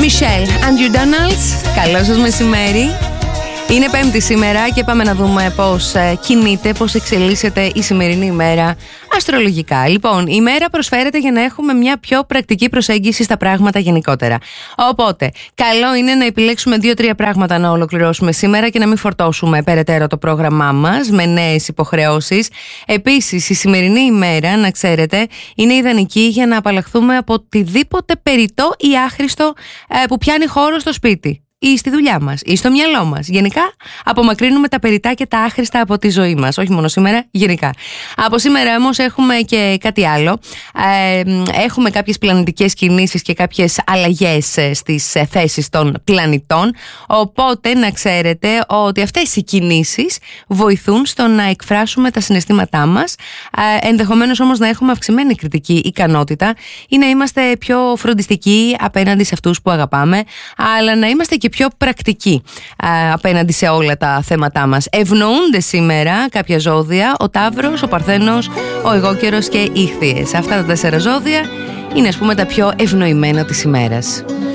Michelle, Andrew Donalds, καλό σας μεσημέρι. Είναι Πέμπτη σήμερα και πάμε να δούμε πώς κινείται, πώς εξελίσσεται η σημερινή ημέρα αστρολογικά. Λοιπόν, η μέρα προσφέρεται για να έχουμε μια πιο πρακτική προσέγγιση στα πράγματα γενικότερα. Οπότε, καλό είναι να επιλέξουμε 2-3 πράγματα να ολοκληρώσουμε σήμερα και να μην φορτώσουμε περαιτέρω το πρόγραμμά μας με νέες υποχρεώσεις. Επίσης, η σημερινή ημέρα, να ξέρετε, είναι ιδανική για να απαλλαχθούμε από οτιδήποτε περιττό ή άχρηστο που πιάνει χώρο στο σπίτι ή στη δουλειά μας ή στο μυαλό μας. Γενικά, απομακρύνουμε τα περιττά και τα άχρηστα από τη ζωή μας. Όχι μόνο σήμερα, γενικά. Από σήμερα όμως έχουμε και κάτι άλλο. Έχουμε κάποιες πλανητικές κινήσεις και κάποιες αλλαγές στις θέσεις των πλανητών. Οπότε να ξέρετε ότι αυτές οι κινήσεις βοηθούν στο να εκφράσουμε τα συναισθήματά μας. Ενδεχομένως όμως να έχουμε αυξημένη κριτική ικανότητα ή να είμαστε πιο φροντιστικοί απέναντι σε αυτούς που αγαπάμε, αλλά να είμαστε και πιο πρακτικοί απέναντι σε όλα τα θέματά μας. Ευνοούνται σήμερα κάποια ζώδια: ο Ταύρος, ο Παρθένος, ο Αιγόκερος και οι Ήχθιες. Αυτά τα 4 ζώδια είναι, ας πούμε, τα πιο ευνοημένα της ημέρας.